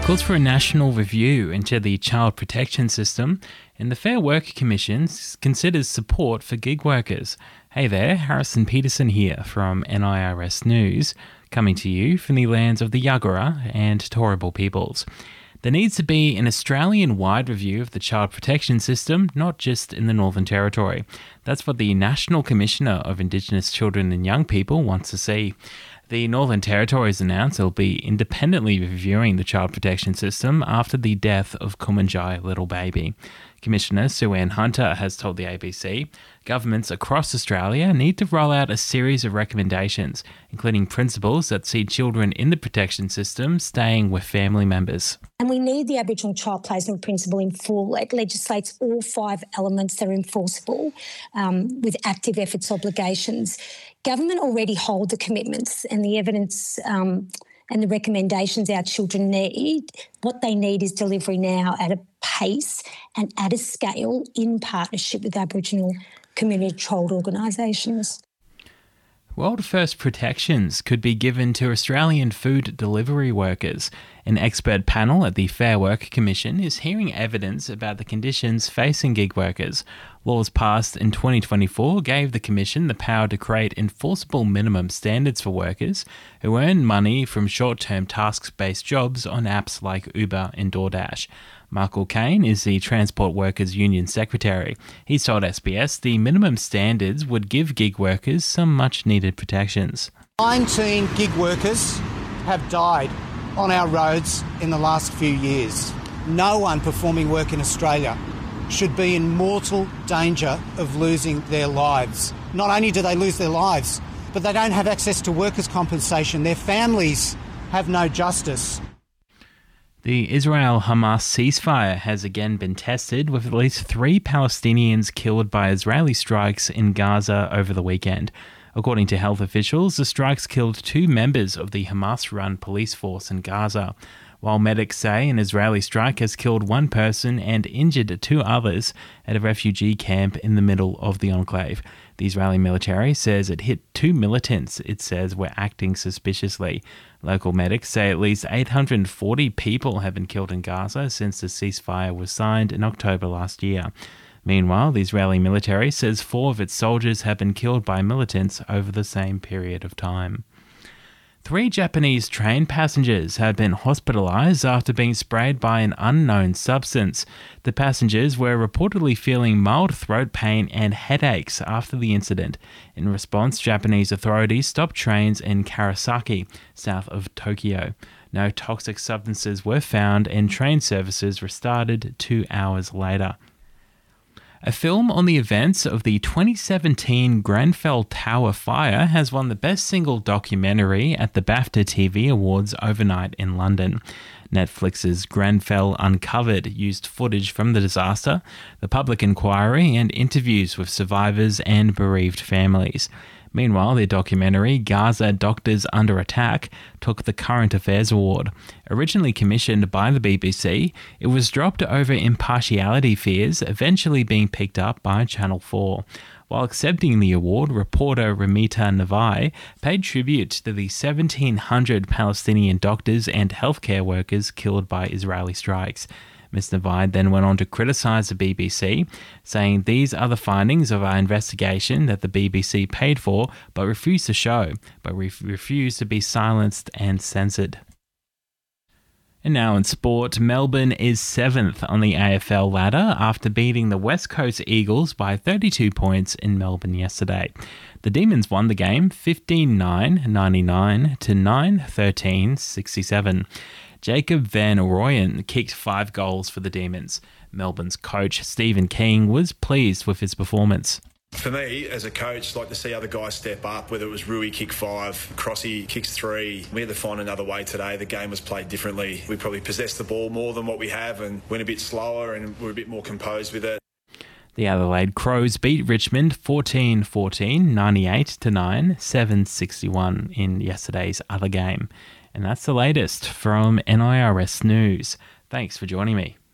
calls for a national review into the child protection system, and the Fair Work Commission considers support for gig workers. Hey there, Harrison Peterson here from NIRS News, coming to you from the lands of the Yagara and Turrbal peoples. There needs to be an Australian-wide review of the child protection system, not just in the Northern Territory. That's what the National Commissioner of Indigenous Children and Young People wants to see. The Northern Territory has announced it'll be independently reviewing the child protection system after the death of Kumanjai little baby. Commissioner Sue-Ann Hunter has told the ABC governments across Australia need to roll out a series of recommendations, including principles that see children in the protection system staying with family members. And we need the Aboriginal Child Placement Principle in full. It legislates all 5 elements that are enforceable with active efforts obligations. Government already hold the commitments and the evidence and the recommendations our children need. What they need is delivery now at a pace and at a scale in partnership with Aboriginal community child organisations. World First protections could be given to Australian food delivery workers. An expert panel at the Fair Work Commission is hearing evidence about the conditions facing gig workers. Laws passed in 2024 gave the Commission the power to create enforceable minimum standards for workers who earn money from short-term task-based jobs on apps like Uber and DoorDash. Michael Kane is the Transport Workers Union Secretary. He's told SBS the minimum standards would give gig workers some much-needed protections. 19 gig workers have died on our roads in the last few years. No one performing work in Australia should be in mortal danger of losing their lives. Not only do they lose their lives, but they don't have access to workers' compensation. Their families have no justice. The Israel-Hamas ceasefire has again been tested, with at least 3 Palestinians killed by Israeli strikes in Gaza over the weekend. According to health officials, the strikes killed 2 members of the Hamas-run police force in Gaza, while medics say an Israeli strike has killed 1 person and injured 2 others at a refugee camp in the middle of the enclave. The Israeli military says it hit 2 militants it says were acting suspiciously. Local medics say at least 840 people have been killed in Gaza since the ceasefire was signed in October last year. Meanwhile, the Israeli military says 4 of its soldiers have been killed by militants over the same period of time. 3 Japanese train passengers have been hospitalised after being sprayed by an unknown substance. The passengers were reportedly feeling mild throat pain and headaches after the incident. In response, Japanese authorities stopped trains in Karasaki, south of Tokyo. No toxic substances were found and train services restarted 2 hours later. A film on the events of the 2017 Grenfell Tower fire has won the Best Single Documentary at the BAFTA TV Awards overnight in London. Netflix's Grenfell Uncovered used footage from the disaster, the public inquiry, and interviews with survivors and bereaved families. Meanwhile, the documentary Gaza Doctors Under Attack took the Current Affairs Award. Originally commissioned by the BBC, it was dropped over impartiality fears, eventually being picked up by Channel 4. While accepting the award, reporter Ramita Navai paid tribute to the 1,700 Palestinian doctors and healthcare workers killed by Israeli strikes. Ms. Navai then went on to criticise the BBC, saying these are the findings of our investigation that the BBC paid for but refused to show, but refused to be silenced and censored. And now in sport, Melbourne is 7th on the AFL ladder after beating the West Coast Eagles by 32 points in Melbourne yesterday. The Demons won the game 15-9, to 9-13, Jacob Van Rooyen kicked 5 goals for the Demons. Melbourne's coach, Stephen King, was pleased with his performance. For me, as a coach, I'd like to see other guys step up, whether it was Rui kick 5, Crossy kicks 3. We had to find another way today. The game was played differently. We probably possessed the ball more than what we have and went a bit slower and were a bit more composed with it. The Adelaide Crows beat Richmond 14-14, 98-9, 7-61 in yesterday's other game. And that's the latest from NIRS News. Thanks for joining me.